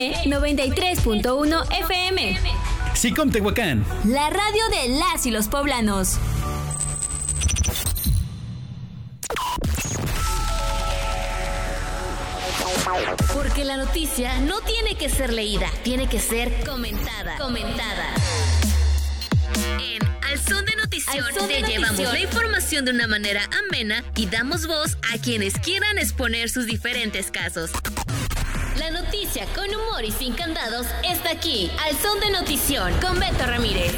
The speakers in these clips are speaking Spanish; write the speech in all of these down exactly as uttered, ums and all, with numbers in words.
noventa y tres punto uno F M. SICOM Tehuacán, la radio de las y los poblanos. Porque la noticia no tiene que ser leída, tiene que ser comentada. Comentada. En Al Son de Notición te de llevamos notición. La información de una manera amena y damos voz a quienes quieran exponer sus diferentes casos. La noticia con humor y sin candados está aquí. Al Son de Notición con Beto Ramírez.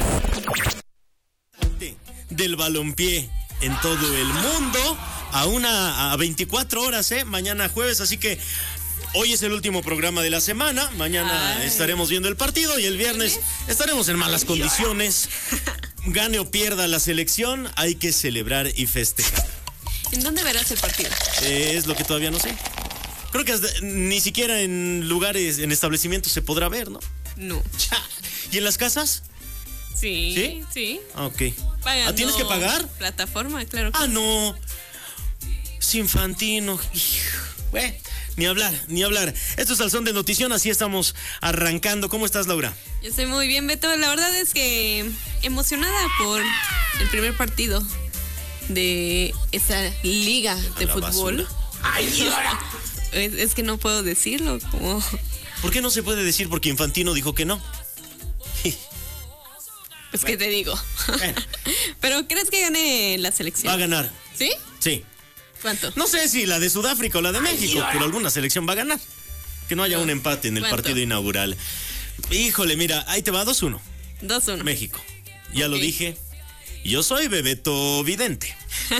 Del balompié en todo el mundo a una a veinticuatro horas, ¿eh? Mañana jueves, así que hoy es el último programa de la semana. Mañana Ay. estaremos viendo el partido y el viernes estaremos en malas condiciones. Gane o pierda la selección, hay que celebrar y festejar. ¿En dónde verás el partido? Eh, es lo que todavía no sé. Creo que hasta, ni siquiera en lugares, en establecimientos se podrá ver, ¿no? No. ¿Y en las casas? Sí, sí. sí. Ok. Pagando ¿Ah, tienes que pagar? Plataforma, claro. Que ah, sí. no. Es infantino. Bueno, ni hablar, ni hablar. Esto es Al Son de Notición, así estamos arrancando. ¿Cómo estás, Laura? Yo estoy muy bien, Beto. La verdad es que emocionada por el primer partido de esta liga de fútbol. Basura. ¡Ay, ahora! Es, es que no puedo decirlo, como... ¿Por qué no se puede decir? Porque Infantino dijo que no. Pues bueno. ¿Qué te digo? Bueno. ¿Pero crees que gane la selección? Va a ganar. ¿Sí? Sí. ¿Cuánto? No sé si la de Sudáfrica o la de México, Ay, pero alguna selección va a ganar. Que no haya un empate en el ¿Cuánto? partido inaugural. Híjole, mira, ahí te va dos uno. dos uno. México. Ya okay. lo dije. Yo soy Bebeto Vidente.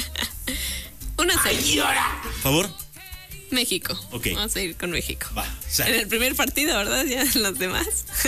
Una serie. ¿Favor? México. Ok. Vamos a ir con México. Va, sale. En el primer partido, ¿verdad? Ya los demás.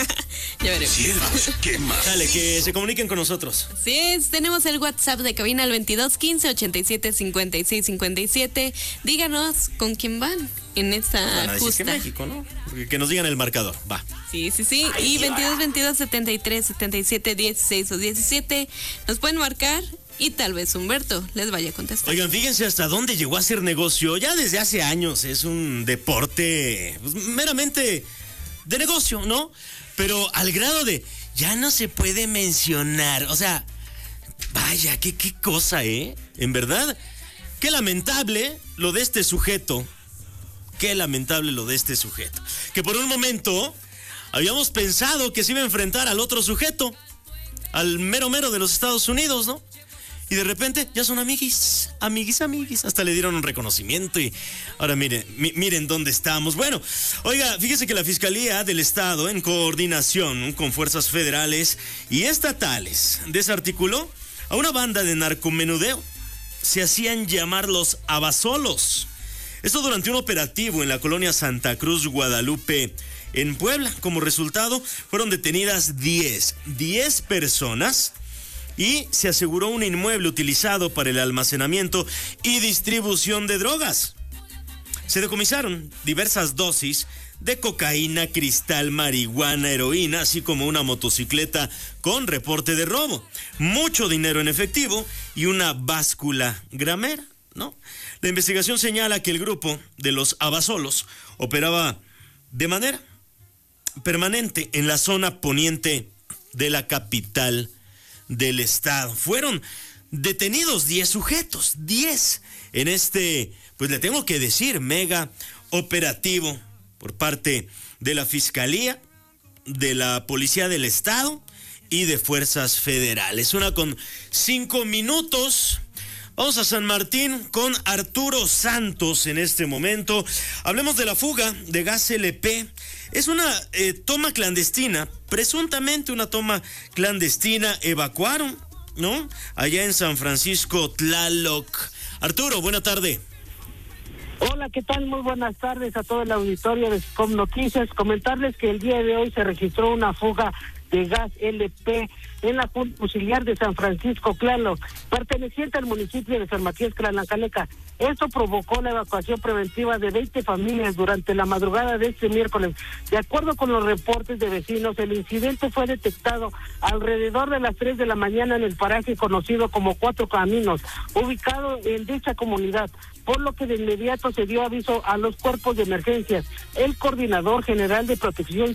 Ya veremos. Cielos, ¿qué más? Dale, que se comuniquen con nosotros. Sí, es, tenemos el WhatsApp de cabina al veintidós quince ochenta y siete cincuenta y seis cincuenta y siete. Díganos con quién van en esta van a decir justa. Que México, ¿no? Que nos digan el marcador. Va. Sí, sí, sí. Ay, y veintidós veintidós setenta y tres setenta y siete dieciséis o diecisiete. Nos pueden marcar. Y tal vez Humberto les vaya a contestar. Oigan, fíjense hasta dónde llegó a ser negocio. Ya desde hace años es un deporte pues, meramente de negocio, ¿no? Pero al grado de ya no se puede mencionar. O sea, vaya, qué, qué cosa, ¿eh? En verdad, qué lamentable lo de este sujeto. Qué lamentable lo de este sujeto. Que por un momento habíamos pensado que se iba a enfrentar al otro sujeto. Al mero mero de los Estados Unidos, ¿no? Y de repente ya son amiguis, amiguis, amiguis. Hasta le dieron un reconocimiento y ahora miren, mi, miren dónde estamos. Bueno, oiga, fíjese que la Fiscalía del Estado, en coordinación con fuerzas federales y estatales, desarticuló a una banda de narcomenudeo. Se hacían llamar los Abasolos. Esto durante un operativo en la colonia Santa Cruz, Guadalupe, en Puebla. Como resultado, fueron detenidas diez, diez personas. Y se aseguró un inmueble utilizado para el almacenamiento y distribución de drogas. Se decomisaron diversas dosis de cocaína, cristal, marihuana, heroína, así como una motocicleta con reporte de robo, mucho dinero en efectivo y una báscula gramera, ¿no? La investigación señala que el grupo de los Abasolos operaba de manera permanente en la zona poniente de la capital del estado. Fueron detenidos diez sujetos, diez en este, pues le tengo que decir, mega operativo por parte de la Fiscalía, de la Policía del Estado y de fuerzas federales. Una con cinco minutos. Vamos a San Martín con Arturo Santos en este momento. Hablemos de la fuga de gas L P. Es una eh, toma clandestina, presuntamente una toma clandestina. Evacuaron, ¿no? Allá en San Francisco, Tlaloc. Arturo, buena tarde. Hola, ¿qué tal? Muy buenas tardes a todo el auditorio de SICOM Noticias. Comentarles que el día de hoy se registró una fuga de gas L P en la Junta Auxiliar de San Francisco Clalo, perteneciente al municipio de San Matías Clanacaleca. Esto provocó la evacuación preventiva de veinte familias durante la madrugada de este miércoles. De acuerdo con los reportes de vecinos, el incidente fue detectado alrededor de las tres de la mañana en el paraje conocido como Cuatro Caminos, ubicado en dicha comunidad, por lo que de inmediato se dio aviso a los cuerpos de emergencias. El coordinador general de Protección